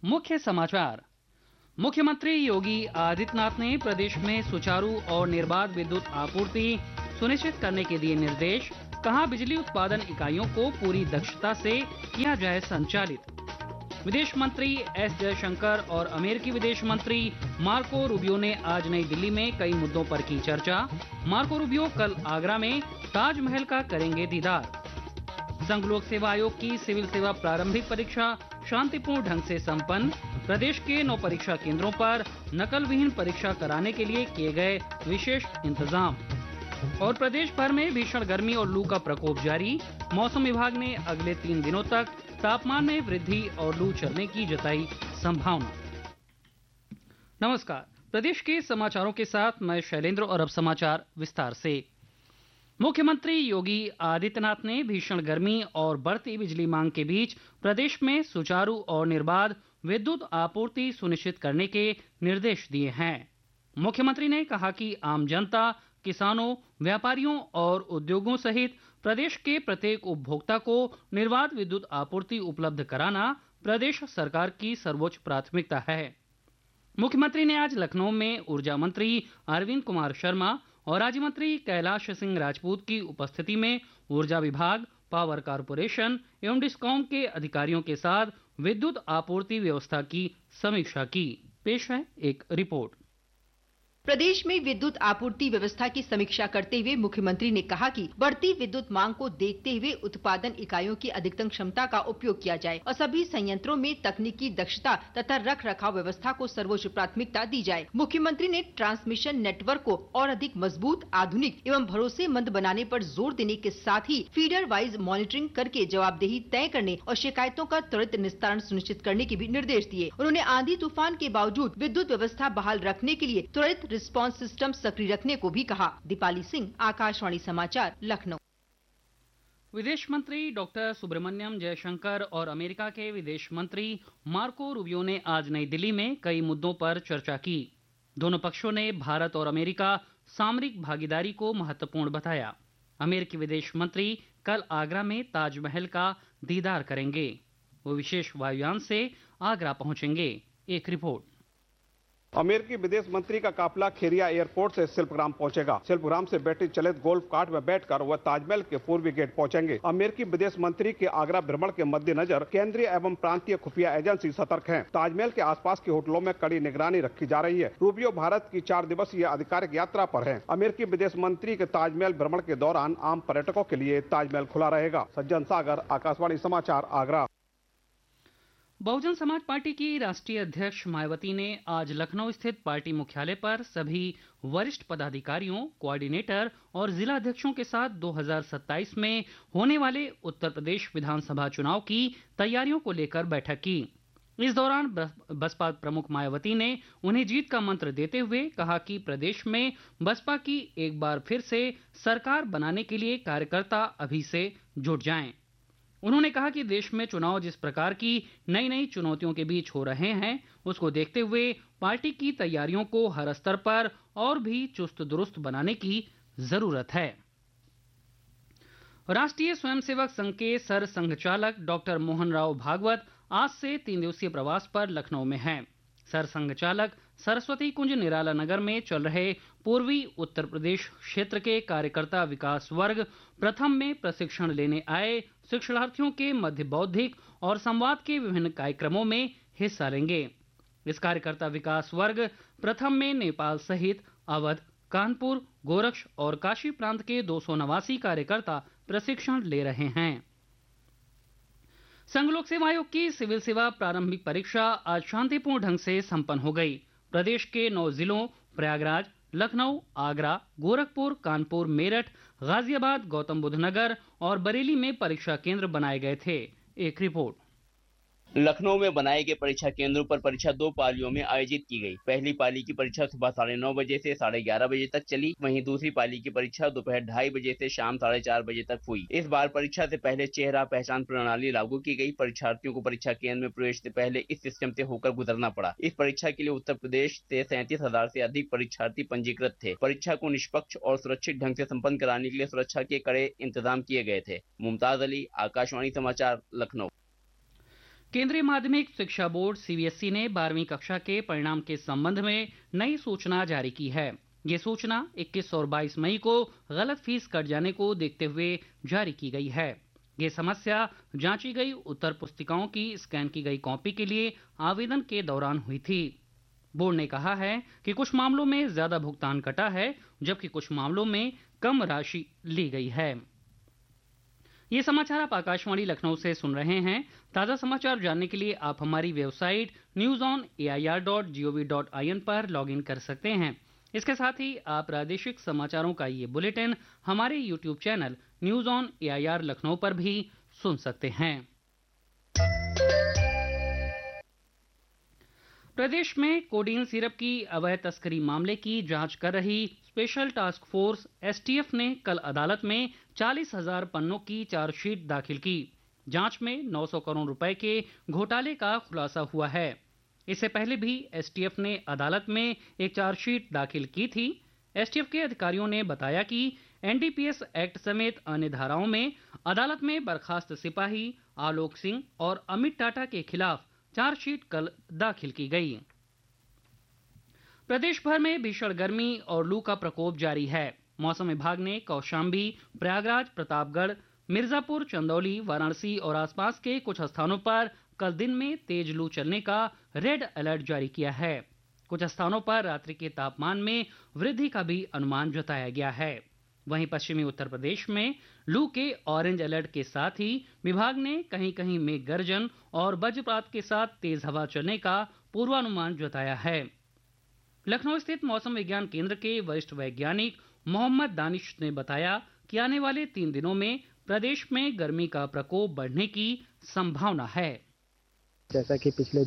मुख्य समाचार। मुख्यमंत्री योगी आदित्यनाथ ने प्रदेश में सुचारू और निर्बाध विद्युत आपूर्ति सुनिश्चित करने के दिए निर्देश। कहा, बिजली उत्पादन इकाइयों को पूरी दक्षता से किया जाए संचालित। विदेश मंत्री एस जयशंकर और अमेरिकी विदेश मंत्री मार्को रूबियो ने आज नई दिल्ली में कई मुद्दों पर की चर्चा। मार्को रूबियो कल आगरा में ताजमहल का करेंगे दीदार। संघ लोक सेवा आयोग की सिविल सेवा प्रारंभिक परीक्षा शांतिपूर्ण ढंग से संपन्न। प्रदेश के 9 परीक्षा केंद्रों पर नकल विहीन परीक्षा कराने के लिए किए गए विशेष इंतजाम। और प्रदेश भर में भीषण गर्मी और लू का प्रकोप जारी। मौसम विभाग ने अगले 3 दिनों तक तापमान में वृद्धि और लू चलने की जताई संभावना। नमस्कार, प्रदेश के समाचारों के साथ मैं शैलेंद्र और अब समाचार विस्तार से। मुख्यमंत्री योगी आदित्यनाथ ने भीषण गर्मी और बढ़ती बिजली मांग के बीच प्रदेश में सुचारू और निर्बाध विद्युत आपूर्ति सुनिश्चित करने के निर्देश दिए हैं। मुख्यमंत्री ने कहा कि आम जनता, किसानों, व्यापारियों और उद्योगों सहित प्रदेश के प्रत्येक उपभोक्ता को निर्बाध विद्युत आपूर्ति उपलब्ध कराना प्रदेश सरकार की सर्वोच्च प्राथमिकता है। मुख्यमंत्री ने आज लखनऊ में ऊर्जा मंत्री अरविंद कुमार शर्मा और राज्य मंत्री कैलाश सिंह राजपूत की उपस्थिति में ऊर्जा विभाग, पावर कारपोरेशन एवं डिस्कॉम के अधिकारियों के साथ विद्युत आपूर्ति व्यवस्था की समीक्षा की। पेश है एक रिपोर्ट। प्रदेश में विद्युत आपूर्ति व्यवस्था की समीक्षा करते हुए मुख्यमंत्री ने कहा कि बढ़ती विद्युत मांग को देखते हुए उत्पादन इकाइयों की अधिकतम क्षमता का उपयोग किया जाए और सभी संयंत्रों में तकनीकी दक्षता तथा रख रखाव व्यवस्था को सर्वोच्च प्राथमिकता दी जाए। मुख्यमंत्री ने ट्रांसमिशन नेटवर्क को और अधिक मजबूत, आधुनिक एवं भरोसेमंद बनाने पर जोर देने के साथ ही फीडर वाइज मॉनिटरिंग करके जवाबदेही तय करने और शिकायतों का त्वरित निस्तारण सुनिश्चित करने के भी निर्देश दिए। उन्होंने आंधी तूफान के बावजूद विद्युत व्यवस्था बहाल रखने के लिए त्वरित रिस्पांस सिस्टम सक्रिय रखने को भी कहा। दीपाली सिंह, आकाशवाणी समाचार, लखनऊ। विदेश मंत्री डॉक्टर सुब्रमण्यम जयशंकर और अमेरिका के विदेश मंत्री मार्को रूबियो ने आज नई दिल्ली में कई मुद्दों पर चर्चा की। दोनों पक्षों ने भारत और अमेरिका सामरिक भागीदारी को महत्वपूर्ण बताया। अमेरिकी विदेश मंत्री कल आगरा में ताजमहल का दीदार करेंगे। वो विशेष वायुयान से आगरा पहुंचेंगे। एक रिपोर्ट। अमेरिकी विदेश मंत्री का काफिला खेरिया एयरपोर्ट से शिल्पग्राम पहुंचेगा। शिल्पग्राम से बैटरी चलित गोल्फ कार्ट में बैठकर वह ताजमहल के पूर्वी गेट पहुंचेंगे। अमेरिकी विदेश मंत्री के आगरा भ्रमण के मद्देनजर केंद्रीय एवं प्रांतीय खुफिया एजेंसी सतर्क हैं। ताजमहल के आसपास के होटलों में कड़ी निगरानी रखी जा रही है। रूबियो भारत की 4 दिवसीय आधिकारिक यात्रा पर हैं। अमेरिकी विदेश मंत्री के ताजमहल भ्रमण के दौरान आम पर्यटकों के लिए ताजमहल खुला रहेगा। सज्जन सागर, आकाशवाणी समाचार, आगरा। बहुजन समाज पार्टी की राष्ट्रीय अध्यक्ष मायावती ने आज लखनऊ स्थित पार्टी मुख्यालय पर सभी वरिष्ठ पदाधिकारियों, कोऑर्डिनेटर और जिला अध्यक्षों के साथ 2027 में होने वाले उत्तर प्रदेश विधानसभा चुनाव की तैयारियों को लेकर बैठक की। इस दौरान बसपा प्रमुख मायावती ने उन्हें जीत का मंत्र देते हुए कहा कि प्रदेश में बसपा की एक बार फिर से सरकार बनाने के लिए कार्यकर्ता अभी से जुट जाएं। उन्होंने कहा कि देश में चुनाव जिस प्रकार की नई नई चुनौतियों के बीच हो रहे हैं, उसको देखते हुए पार्टी की तैयारियों को हर स्तर पर और भी चुस्त दुरुस्त बनाने की जरूरत है। राष्ट्रीय स्वयंसेवक संघ के सर संघचालक डॉक्टर मोहन राव भागवत आज से 3 दिवसीय प्रवास पर लखनऊ में हैं। सर संघचालक सरस्वती कुंज निराला नगर में चल रहे पूर्वी उत्तर प्रदेश क्षेत्र के कार्यकर्ता विकास वर्ग प्रथम में प्रशिक्षण लेने आए शिक्षार्थियों के मध्य बौद्धिक और संवाद के विभिन्न कार्यक्रमों में हिस्सा लेंगे। इस कार्यकर्ता विकास वर्ग प्रथम में नेपाल सहित अवध, कानपुर, गोरक्ष और काशी प्रांत के 289 कार्यकर्ता प्रशिक्षण ले रहे हैं। संघ लोक सेवा आयोग की सिविल सेवा प्रारंभिक परीक्षा आज शांतिपूर्ण ढंग से संपन्न हो गई। प्रदेश के 9 जिलों प्रयागराज, लखनऊ, आगरा, गोरखपुर, कानपुर, मेरठ, गाजियाबाद, गौतम बुद्ध नगर और बरेली में परीक्षा केंद्र बनाए गए थे। एक रिपोर्ट। लखनऊ में बनाए गए परीक्षा केंद्रों पर परीक्षा 2 पालियों में आयोजित की गई। पहली पाली की परीक्षा सुबह 9:30 बजे से 11:30 बजे तक चली। वहीं दूसरी पाली की परीक्षा दोपहर 2:30 बजे से शाम 4:30 बजे तक हुई। इस बार परीक्षा से पहले चेहरा पहचान प्रणाली लागू की गई। परीक्षार्थियों को परीक्षा केंद्र में प्रवेश से पहले इस सिस्टम से होकर गुजरना पड़ा। इस परीक्षा के लिए उत्तर प्रदेश से 37,000 से अधिक परीक्षार्थी पंजीकृत थे। परीक्षा को निष्पक्ष और सुरक्षित ढंग से संपन्न कराने के लिए सुरक्षा के कड़े इंतजाम किए गए थे। मुमताज अली, आकाशवाणी समाचार, लखनऊ। केंद्रीय माध्यमिक शिक्षा बोर्ड सीबीएसई ने 12वीं कक्षा के परिणाम के संबंध में नई सूचना जारी की है। ये सूचना 21 और 22 मई को गलत फीस कट जाने को देखते हुए जारी की गई है। ये समस्या जांची गई उत्तर पुस्तिकाओं की स्कैन की गई कॉपी के लिए आवेदन के दौरान हुई थी। बोर्ड ने कहा है कि कुछ मामलों में ज्यादा भुगतान कटा है, जबकि कुछ मामलों में कम राशि ली गई है। ये समाचार आप आकाशवाणी लखनऊ से सुन रहे हैं। ताजा समाचार जानने के लिए आप हमारी वेबसाइट newsonair.gov.in पर लॉगिन कर सकते हैं। इसके साथ ही आप प्रादेशिक समाचारों का ये बुलेटिन हमारे YouTube channel news on AIR Lucknow पर भी सुन सकते हैं। प्रदेश में कोडीन सिरप की अवैध तस्करी मामले की जांच कर रही स्पेशल टास्क फोर्स एसटीएफ ने कल अदालत में 40,000 पन्नों की चार्जशीट दाखिल की। जांच में 900 करोड़ रुपए के घोटाले का खुलासा हुआ है। इससे पहले भी एसटीएफ ने अदालत में एक चार्जशीट दाखिल की थी। एसटीएफ के अधिकारियों ने बताया कि एनडीपीएस एक्ट समेत अन्य धाराओं में अदालत में बर्खास्त सिपाही आलोक सिंह और अमित टाटा के खिलाफ चार्जशीट कल दाखिल की गई। प्रदेश भर में भीषण गर्मी और लू का प्रकोप जारी है। मौसम विभाग ने कौशांबी, प्रयागराज, प्रतापगढ़, मिर्जापुर, चंदौली, वाराणसी और आसपास के कुछ स्थानों पर कल दिन में तेज लू चलने का रेड अलर्ट जारी किया है। कुछ स्थानों पर रात्रि के तापमान में वृद्धि का भी अनुमान जताया गया है। वहीं पश्चिमी उत्तर प्रदेश में लू के ऑरेंज अलर्ट के साथ ही विभाग ने कहीं कहीं मेघ गर्जन और वज्रपात के साथ तेज हवा चलने का पूर्वानुमान जताया है। लखनऊ स्थित मौसम विज्ञान केंद्र के वरिष्ठ वैज्ञानिक मोहम्मद दानिश ने बताया कि आने वाले 3 दिनों में प्रदेश में गर्मी का प्रकोप बढ़ने की संभावना है। जैसा कि पिछले